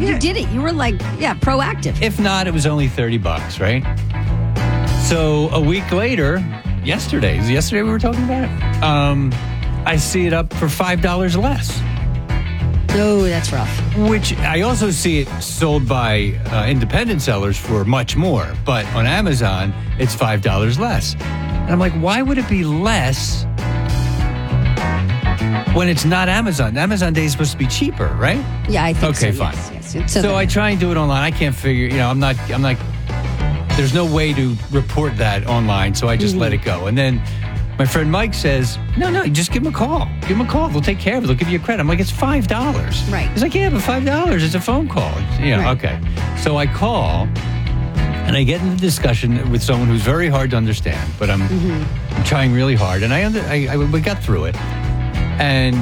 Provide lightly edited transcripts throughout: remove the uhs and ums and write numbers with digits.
You did it. You were like, proactive. If not, it was only $30, right? So a week later, yesterday we were talking about it. I see it up for $5 less. Oh, that's rough. Which I also see it sold by independent sellers for much more. But on Amazon, it's $5 less. And I'm like, why would it be less when it's not Amazon? Amazon Day is supposed to be cheaper, right? Yeah, I think so. Okay, fine. Yes. So I try and do it online. I can't figure, I'm not, there's no way to report that online. So I just let it go. And then my friend Mike says, no, just give him a call. Give him a call. They'll take care of it. They'll give you a credit. I'm like, it's $5. Right. He's like, yeah, but $5. It's a phone call. Right. Okay. So I call and I get into discussion with someone who's very hard to understand, but I'm trying really hard. And we got through it. And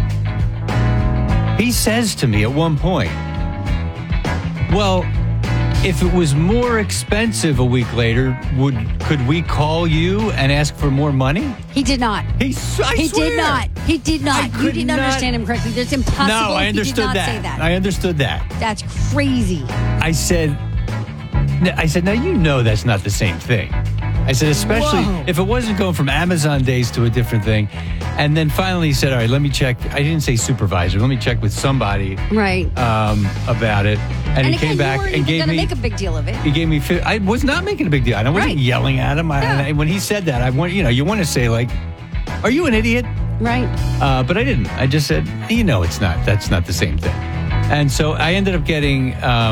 he says to me at one point, well, if it was more expensive a week later, could we call you and ask for more money? He did not. He did not. He did not. You didn't understand him correctly. That's impossible. No, I understood he did not say that. I understood that. That's crazy. I said, now you know that's not the same thing. I said, especially if it wasn't going from Amazon Days to a different thing. And then finally he said, all right, let me check. I didn't say supervisor. Let me check with somebody about it. And he came back and gave me. Make a big deal of it. He gave me. I was not making a big deal. I wasn't yelling at him. When he said that, you want to say like, "Are you an idiot?" Right. But I didn't. I just said, it's not. That's not the same thing. And so I ended up getting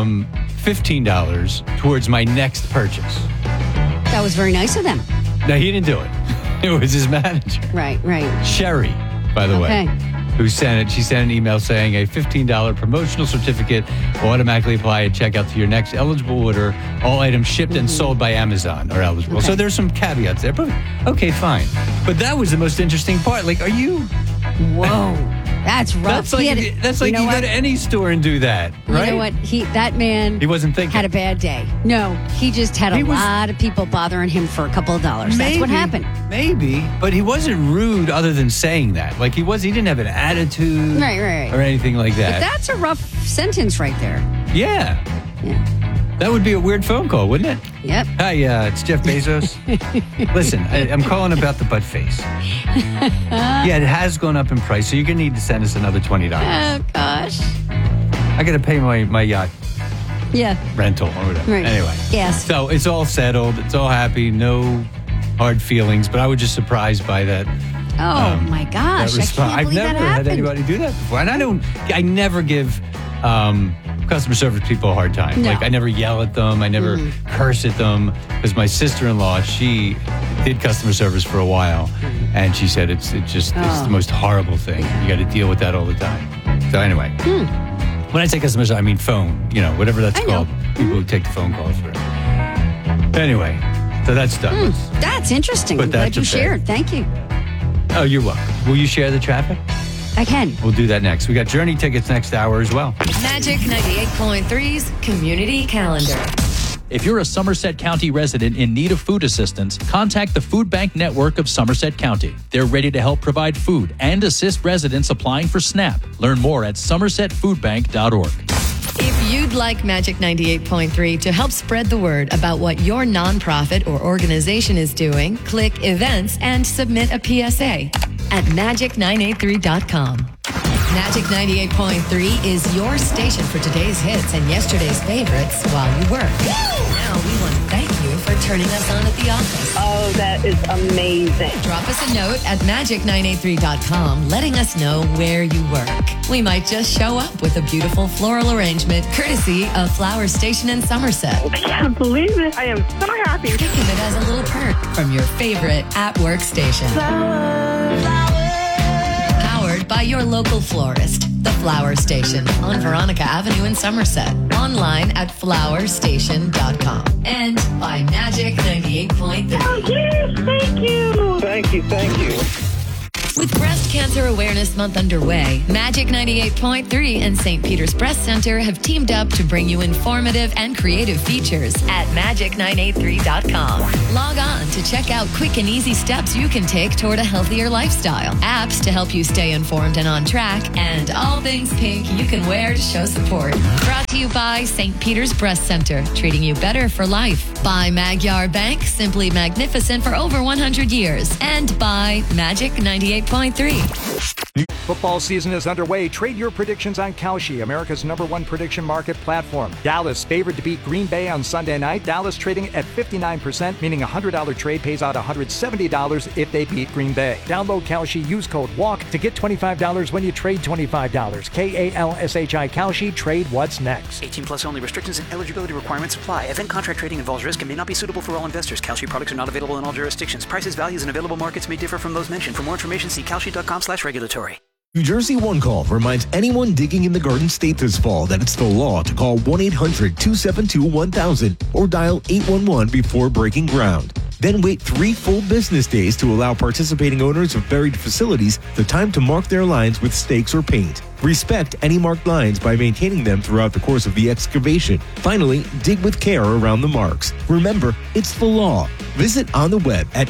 $15 towards my next purchase. That was very nice of them. No, he didn't do it. It was his manager. Right. Sherry, by the way. Who sent it? She sent an email saying a $15 promotional certificate will automatically apply at checkout to your next eligible order. All items shipped and sold by Amazon are eligible. So there's some caveats there. But okay, fine. But that was the most interesting part. Like, are you? Whoa, that's rough. That's like you go to any store and do that, right? You know what? That man. He wasn't thinking. Had a bad day. No, he just had a lot of people bothering him for a couple of dollars. That's what happened. Maybe, but he wasn't rude other than saying that. Like he didn't have an attitude, right, or anything like that. But that's a rough sentence right there. Yeah. That would be a weird phone call, wouldn't it? Yep. Hi, it's Jeff Bezos. Listen, I'm calling about the butt face. Yeah, it has gone up in price, so you're going to need to send us another $20. Oh, gosh. I got to pay my yacht rental or whatever. Right. Anyway. Yes. So it's all settled. It's all happy. No hard feelings, but I was just surprised by that. Oh, my gosh. I can't believe that happened. I've never had anybody do that before. And I never give customer service people a hard time. No. Like I never yell at them. I never curse at them because my sister-in-law, she did customer service for a while, and she said it's the most horrible thing. You got to deal with that all the time. So anyway, when I say customer service, I mean phone. Whatever that's called. People who take the phone calls for it. Anyway, so that's done. That's interesting. I'm glad you shared. Thank you. Oh, you're welcome. Will you share the traffic? I can. We'll do that next. We got Journey tickets next hour as well. Magic 98.3's Community Calendar. If you're a Somerset County resident in need of food assistance, contact the Food Bank Network of Somerset County. They're ready to help provide food and assist residents applying for SNAP. Learn more at somersetfoodbank.org. If you'd like Magic 98.3 to help spread the word about what your nonprofit or organization is doing, click Events and submit a PSA at magic983.com. Magic 98.3 is your station for today's hits and yesterday's favorites while you work. Now we want to thank you for turning us on at the office. Oh, that is amazing. Drop us a note at magic983.com letting us know where you work. We might just show up with a beautiful floral arrangement courtesy of Flower Station in Somerset. I can't believe it. I am so happy. Think of it as a little perk from your favorite at-work station. Powered by your local florist, The Flower Station on Veronica Avenue in Somerset. Online at flowerstation.com. And by Magic 98.3. Oh, yes, thank you. Thank you. With Breast Cancer Awareness Month underway, Magic 98.3 and St. Peter's Breast Center have teamed up to bring you informative and creative features at magic983.com. Log on to check out quick and easy steps you can take toward a healthier lifestyle, apps to help you stay informed and on track, and all things pink you can wear to show support. Brought to you you by St. Peter's Breast Center, treating you better for life. By Magyar Bank, simply magnificent for over 100 years. And by Magic 98.3. Football season is underway. Trade your predictions on Kalshi, America's #1 prediction market platform. Dallas favored to beat Green Bay on Sunday night. Dallas trading at 59%, meaning a $100 trade pays out $170 if they beat Green Bay. Download Kalshi, use code WALK to get $25 when you trade $25. KALSHI Kalshi, trade what's next. 18 plus only. Restrictions and eligibility requirements apply. Event contract trading involves risk and may not be suitable for all investors. Kalshi products are not available in all jurisdictions. Prices, values, and available markets may differ from those mentioned. For more information, see kalshi.com/regulatory. New Jersey One Call reminds anyone digging in the Garden State this fall that it's the law to call 1-800-272-1000 or dial 811 before breaking ground. Then wait 3 full business days to allow participating owners of buried facilities the time to mark their lines with stakes or paint. Respect any marked lines by maintaining them throughout the course of the excavation. Finally, dig with care around the marks. Remember, it's the law. Visit on the web at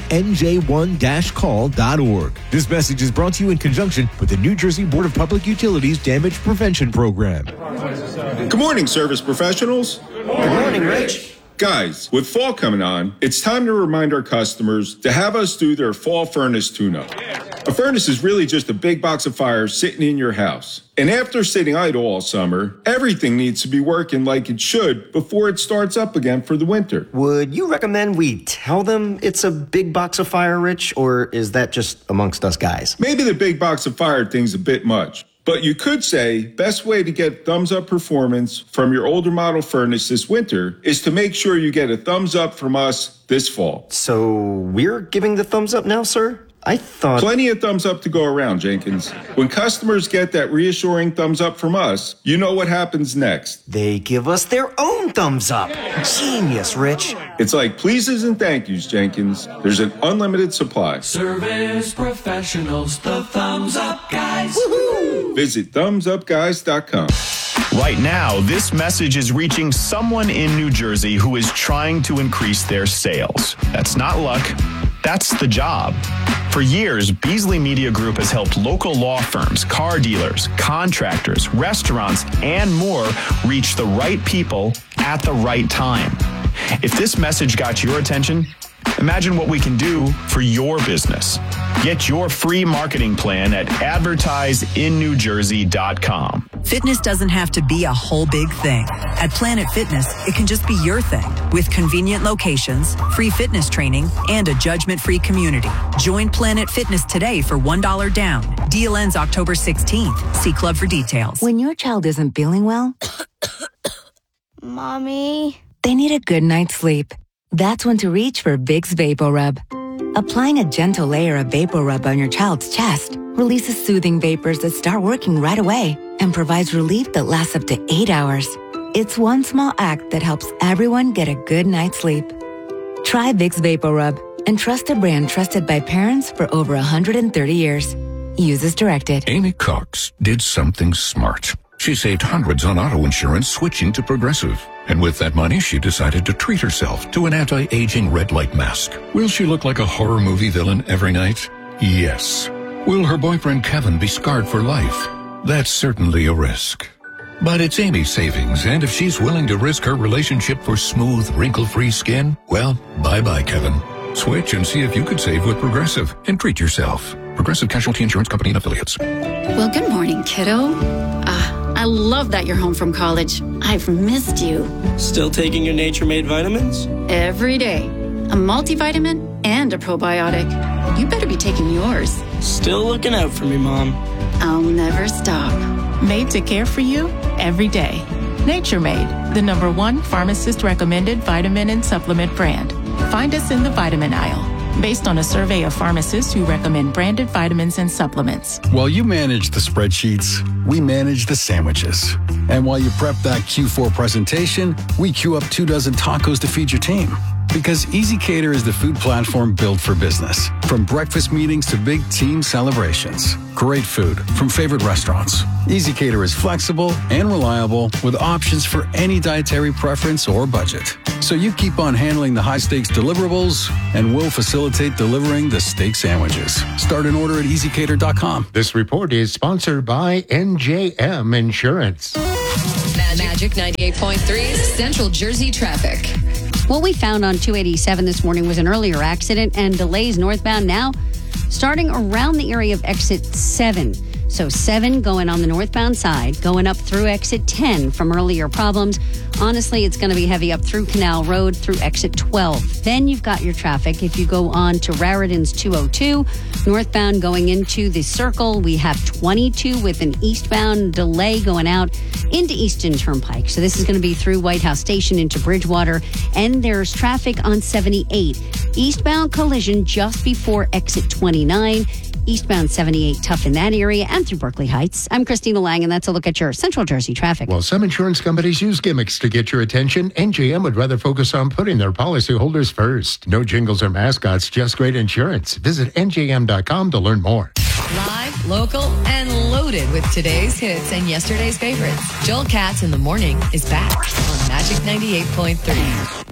nj1-call.org. This message is brought to you in conjunction with the New Jersey Board of Public Utilities Damage Prevention Program. Good morning, service professionals. Good morning, Rich. Guys, with fall coming on, it's time to remind our customers to have us do their fall furnace tune-up. A furnace is really just a big box of fire sitting in your house. And after sitting idle all summer, everything needs to be working like it should before it starts up again for the winter. Would you recommend we tell them it's a big box of fire, Rich, or is that just amongst us guys? Maybe the big box of fire thing's a bit much. But you could say, best way to get thumbs up performance from your older model furnace this winter is to make sure you get a thumbs up from us this fall. So we're giving the thumbs up now, sir? I thought... Plenty of thumbs up to go around, Jenkins. When customers get that reassuring thumbs up from us, you know what happens next. They give us their own thumbs up. Genius, Rich. It's like pleases and thank yous, Jenkins. There's an unlimited supply. Service professionals, the thumbs up guys. Woo-hoo! Visit thumbsupguys.com. Right now, this message is reaching someone in New Jersey who is trying to increase their sales. That's not luck. That's the job. For years, Beasley Media Group has helped local law firms, car dealers, contractors, restaurants, and more reach the right people at the right time. If this message got your attention, imagine what we can do for your business. Get your free marketing plan at advertiseinnewjersey.com. Fitness doesn't have to be a whole big thing. At Planet Fitness, it can just be your thing. With convenient locations, free fitness training, and a judgment-free community. Join Planet Fitness today for $1 down. Deal ends October 16th. See club for details. When your child isn't feeling well, Mommy, they need a good night's sleep. That's when to reach for Vicks VapoRub. Applying a gentle layer of VapoRub on your child's chest releases soothing vapors that start working right away and provides relief that lasts up to 8 hours. It's one small act that helps everyone get a good night's sleep. Try Vicks VapoRub, and trusted brand trusted by parents for over 130 years. Use as directed. Amy Cox did something smart. She saved hundreds on auto insurance switching to Progressive. And with that money, she decided to treat herself to an anti-aging red light mask. Will she look like a horror movie villain every night? Yes. Will her boyfriend Kevin be scarred for life? That's certainly a risk. But it's Amy's savings, and if she's willing to risk her relationship for smooth, wrinkle-free skin, well, bye-bye, Kevin. Switch and see if you could save with Progressive and treat yourself. Progressive Casualty Insurance Company and Affiliates. Well, good morning, kiddo. I love that you're home from college. I've missed you. Still taking your Nature Made vitamins? Every day. A multivitamin and a probiotic. You better be taking yours. Still looking out for me, Mom. I'll never stop. Made to care for you every day. Nature Made, the #1 pharmacist-recommended vitamin and supplement brand. Find us in the vitamin aisle. Based on a survey of pharmacists who recommend branded vitamins and supplements. While you manage the spreadsheets, we manage the sandwiches. And while you prep that Q4 presentation, we queue up 24 tacos to feed your team. Because EasyCater is the food platform built for business. From breakfast meetings to big team celebrations. Great food from favorite restaurants. EasyCater is flexible and reliable with options for any dietary preference or budget. So you keep on handling the high-stakes deliverables, and we'll facilitate delivering the steak sandwiches. Start an order at easycater.com. This report is sponsored by NJM Insurance. Magic 98.3's Central Jersey traffic. What we found on 287 this morning was an earlier accident and delays northbound now starting around the area of exit 7. So 7 going on the northbound side, going up through exit 10 from earlier problems. Honestly, it's going to be heavy up through Canal Road through exit 12. Then you've got your traffic. If you go on to Raritan's 202, northbound going into the circle, we have 22 with an eastbound delay going out into Easton Turnpike. So this is going to be through White House Station into Bridgewater. And there's traffic on 78. Eastbound collision just before exit 29. Eastbound 78 tough in that area and through Berkeley Heights. I'm Christina Lang, and that's a look at your Central Jersey traffic. While some insurance companies use gimmicks to get your attention, NJM would rather focus on putting their policyholders first. No jingles or mascots, just great insurance. Visit NJM.com to learn more. Live, local, and loaded with today's hits and yesterday's favorites. Joel Katz in the Morning is back on Magic 98.3.